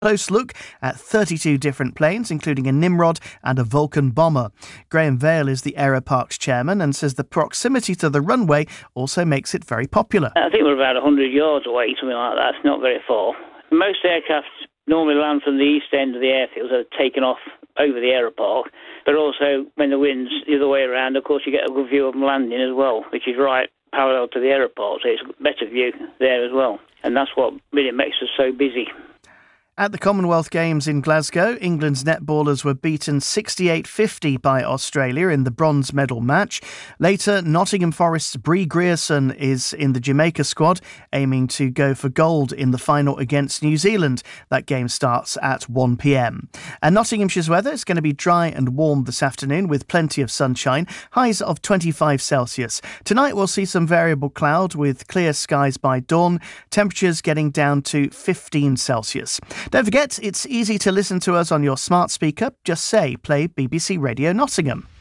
close look at 32 different planes, including a Nimrod and a Vulcan bomber. Graham Vale is the Aeroparks chairman and says the proximity to the runway also makes it very popular. I think we're about 100 yards away, something like that. It's not very far. Most aircraft normally land from the east end of the airfield, are taken off over the aeropark, but also when the wind's the other way around, of course, you get a good view of them landing as well, which is right parallel to the aeropark, so it's a better view there as well. And that's what really makes us so busy. At the Commonwealth Games in Glasgow, England's netballers were beaten 68-50 by Australia in the bronze medal match. Later, Nottingham Forest's Bree Grierson is in the Jamaica squad, aiming to go for gold in the final against New Zealand. That game starts at 1 p.m. And Nottinghamshire's weather is going to be dry and warm this afternoon with plenty of sunshine, highs of 25 Celsius. Tonight we'll see some variable cloud with clear skies by dawn, temperatures getting down to 15 Celsius. Don't forget, it's easy to listen to us on your smart speaker. Just say, play BBC Radio Nottingham.